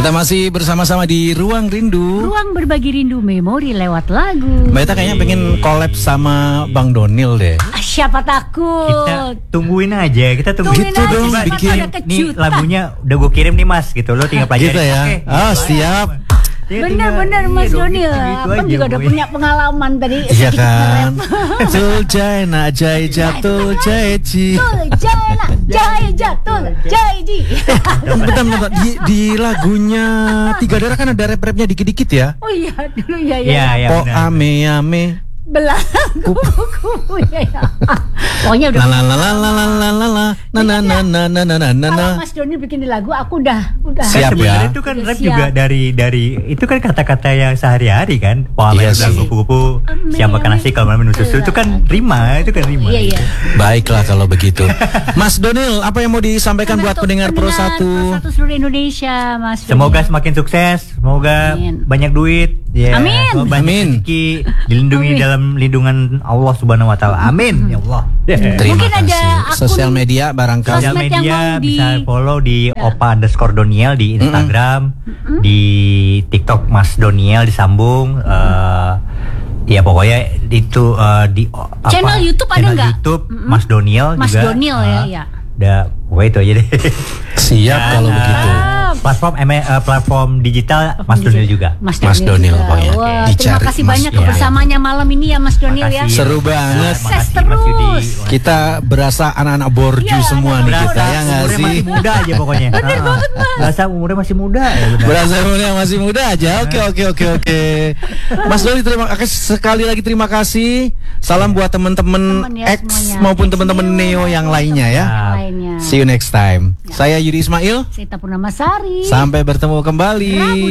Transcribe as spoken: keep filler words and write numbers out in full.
Kita masih bersama-sama di Ruang Rindu. Ruang berbagi rindu memori lewat lagu. Mbak Ita kayaknya pengen collab sama Bang Donil deh. Ah, siapa takut? Kita tungguin aja, kita tungguin Gitu aja. dong, Coba bikin. nih, nih lagunya udah gue kirim nih Mas, gitu lo tinggal pelajari. Gitu ya. Oke, Oh, gitu siap. aja. Dia Bener-bener tinggal- Mas iya dong, Donil, gitu-gitu Abang aja, juga udah boy. punya pengalaman tadi. Iya sedikit kan. nge-rap. Tuljai na jai jatuh jai ji. Tul, jai nak, jai jatul, jai ji. Bentar, bentar. Di, di lagunya Tiga Darah kan ada rap-rapnya dikit-dikit ya. Oh iya dulu ya Iya, ya. iya Po benar. ame ame. Belangku ya ya. Pokoknya udah. La la la la la la la la la na na na na na na na na. Kalau Mas Donil bikin lagu, aku udah udah. Siap. Kan sebenarnya ya. itu kan Udah rap siap. juga dari dari itu kan kata-kata yang sehari-hari kan. Pola Iya bilang sih. kupu-kupu, Ame, siap makan nasi kalau malam minum susu itu kan rima, itu kan rima. Iya iya. Baiklah kalau begitu. Mas Donil, apa yang mau disampaikan buat Untuk pendengar Pro satu? Pro satu seluruh Indonesia, Mas. Semoga Donil. semakin sukses, semoga Amin. banyak duit, ya, Amin. semoga banyak Amin. rezeki, dilindungi Amin. dalam lindungan Allah Subhanahu Wa Taala. Amin, ya Allah. Terima Mungkin ada kasih. akun- Sosial media barangkali. Sosial Sosmed yang media mau di- bisa follow di Opa underscore Doniel di Instagram, di TikTok Mas Doniel disambung. eh, ya pokoknya itu eh, di o- apa, Channel YouTube ada channel nggak? YouTube Mm-mm. Mas Doniel Mas juga. Donil ya, Ah, ya. Udah, pokoknya itu aja deh. Siap Dan, kalau eh, begitu. Platform M- eh, platform digital Mas Donil juga. Mas Mas Donil, juga. pokoknya. Wah, terima Dicari kasih Mas banyak Donil. kebersamaannya malam ini ya Mas Donil ya. Makasih. Seru banget. Makasih, Sukses Mas Yudi. terus. Kita berasa anak-anak borju Iya, semua nih anak-anak kita ya nggak umurnya sih? masih muda aja pokoknya. Bener banget Mas. Berasa umurnya masih muda ya benar. Berasa umurnya masih muda aja. Oke oke oke oke. Mas Doni terima kasih sekali lagi terima kasih. Salam buat teman-teman Teman ya X semuanya. maupun teman-teman Neo yang lainnya ya. Yang lainnya. See you next time. Saya Yudi Ismail. Sita Purnamasari. Sampai bertemu kembali.